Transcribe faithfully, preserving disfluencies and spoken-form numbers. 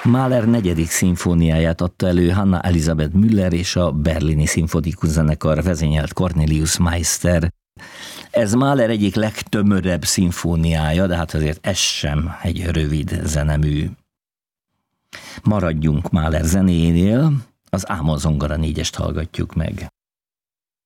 Mahler negyedik szimfóniáját adta elő Hanna Elisabeth Müller és a Berlini Szimfonikus Zenekar vezényelt Cornelius Meister. Ez Mahler egyik legtömörebb szimfóniája, de hát azért ez sem egy rövid zenemű. Maradjunk Mahler zenéjénél, az Ámon zongora négyest hallgatjuk meg.